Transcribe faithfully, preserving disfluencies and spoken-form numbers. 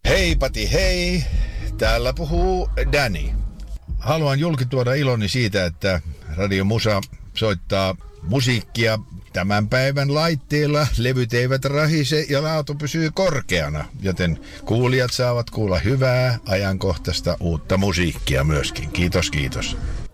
Hei Pati, hei! Täällä puhuu Danny. Haluan julkituoda iloni siitä, että Radio Musa soittaa musiikkia tämän päivän laitteilla. Levyt eivät rahise ja laatu pysyy korkeana, joten kuulijat saavat kuulla hyvää, ajankohtaista, uutta musiikkia myöskin. Kiitos, kiitos.